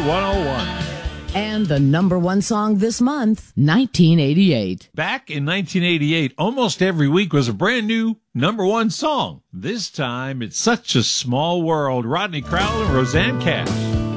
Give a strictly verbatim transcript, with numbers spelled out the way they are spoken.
one oh one. And the number one song this month, nineteen eighty-eight. Back in nineteen eighty-eight, almost every week was a brand new number one song. This time, it's Such a Small World. Rodney Crowell and Roseanne Cash.